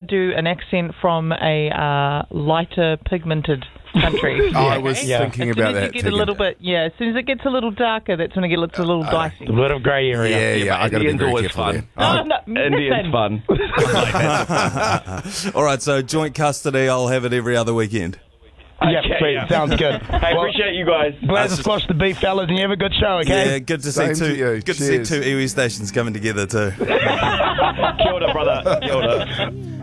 do an accent from a lighter pigmented country. I was thinking about that. As soon as it gets a little darker, that's when it gets a little dicey. A little grey area. Yeah, I got to be very careful fun. there. Indian's fun. All right, so joint custody, I'll have it every other weekend. Yeah, sweet. Sounds good. Hey, appreciate you guys. Glad to squash the beef, fellas, and you have a good show, okay? Yeah, good to Same see to you. two. Good to see Cheers. two iwi stations coming together too. Kia ora, brother. Kia ora.